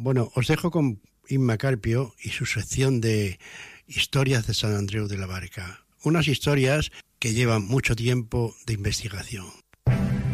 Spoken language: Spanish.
Bueno, os dejo con Imma Carpio y su sección de historias de Sant Andreu de la Barca. Unas historias que llevan mucho tiempo de investigación.